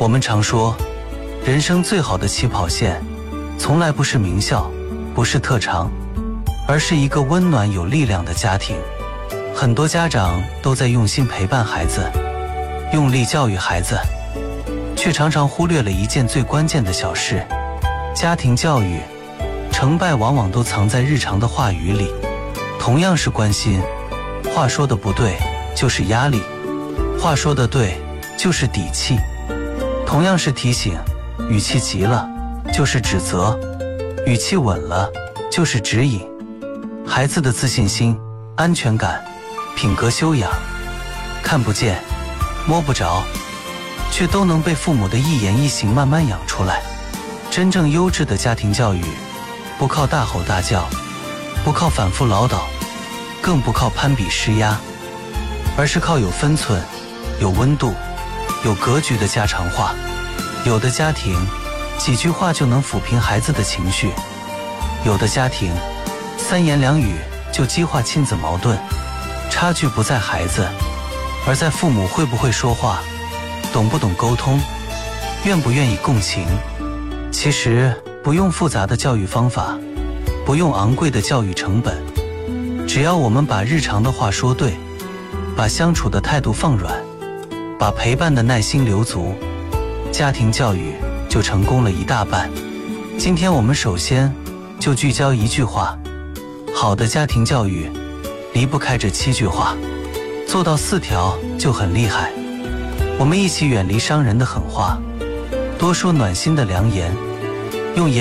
我们常说，人生最好的起跑线，从来不是名校，不是特长，而是一个温暖有力量的家庭。很多家长都在用心陪伴孩子，用力教育孩子，却常常忽略了一件最关键的小事：家庭教育，成败往往都藏在日常的话语里。同样是关心，话说的不对就是压力，话说的对就是底气。同样是提醒，语气急了就是指责，语气稳了就是指引。孩子的自信心、安全感、品格修养，看不见摸不着，却都能被父母的一言一行慢慢养出来。真正优质的家庭教育，不靠大吼大叫，不靠反复唠叨，更不靠攀比施压，而是靠有分寸、有温度、有格局的家常话。有的家庭几句话就能抚平孩子的情绪，有的家庭三言两语就激化亲子矛盾。差距不在孩子，而在父母会不会说话，懂不懂沟通，愿不愿意共情。其实不用复杂的教育方法，不用昂贵的教育成本，只要我们把日常的话说对，把相处的态度放软，把陪伴的耐心留足，家庭教育就成功了一大半。今天我们首先就聚焦一句话：好的家庭教育离不开这7句话，做到4条就很厉害。我们一起远离伤人的狠话，多说暖心的良言，